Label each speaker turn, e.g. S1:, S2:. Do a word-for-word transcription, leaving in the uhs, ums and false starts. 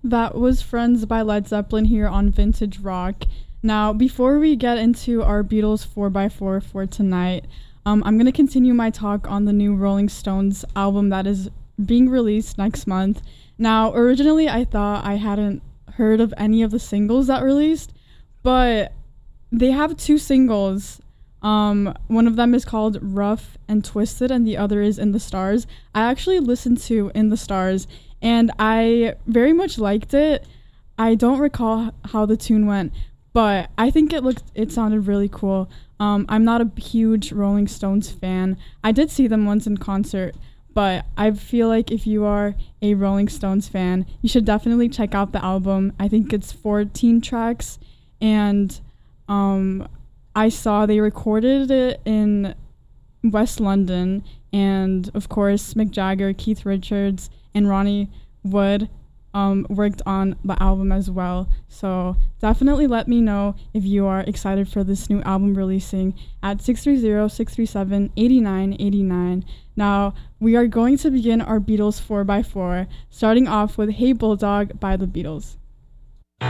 S1: That was Friends by Led Zeppelin here on Vintage Rock. Now, before we get into our Beatles four by four for tonight, um, I'm going to continue my talk on the new Rolling Stones album that is being released next month. Now, originally I thought I hadn't heard of any of the singles that released, but they have two singles. Um, one of them is called Rough and Twisted, and the other is In the Stars. I actually listened to In the Stars, and I very much liked it. I don't recall how the tune went, but I think it looked, it sounded really cool. Um, I'm not a huge Rolling Stones fan. I did see them once in concert, but I feel like if you are a Rolling Stones fan, you should definitely check out the album. I think it's fourteen tracks, and um, I saw they recorded it in West London, and of course Mick Jagger, Keith Richards, and Ronnie Wood um, worked on the album as well. So definitely let me know if you are excited for this new album releasing at six three zero, six three seven, eight nine eight nine. Now, we are going to begin our Beatles four by four, starting off with Hey Bulldog by the Beatles.